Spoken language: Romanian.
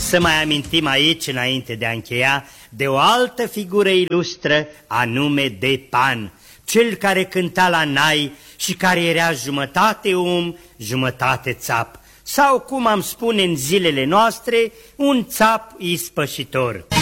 Să mai amintim aici, înainte de a încheia, de o altă figură ilustră, anume de Pan, cel care cânta la nai și care era jumătate om, jumătate țap, sau, cum am spune în zilele noastre, un țap ispășitor.